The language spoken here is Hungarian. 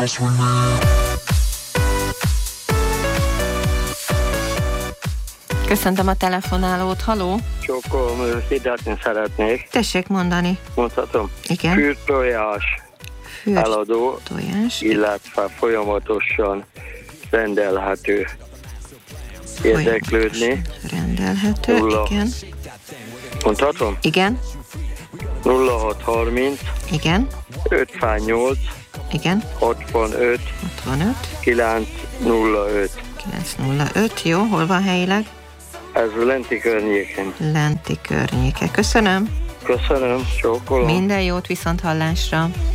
Köszöntöm a telefonálót, haló? Csókolom, hirdetni szeretnék. Tessék mondani. Mondhatom? Igen. Fűrtojás eladó, Tojás. illetve folyamatosan rendelhető. Érdeklődni. Rendelhető, igen. Mondhatom? Igen. 0630 Igen. 58 Igen. 65 905. 905, jó, hol van helyileg? Ez lenti környéken. Lenti környéke. Köszönöm. Köszönöm, csókolom. Minden jót, viszont hallásra.